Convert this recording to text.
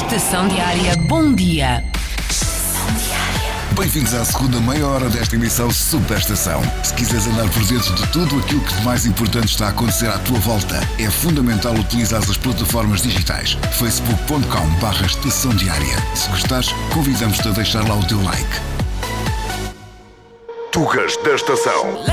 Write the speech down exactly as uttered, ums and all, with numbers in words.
Estação Diária, bom dia. Bem-vindos à segunda meia hora desta emissão Super Estação. Se quiseres andar por dentro de tudo aquilo que de mais importante está a acontecer à tua volta, é fundamental utilizar as plataformas digitais. facebook ponto com barra Estação Diária. Se gostares, convidamos-te a deixar lá o teu like. Tugas da Estação.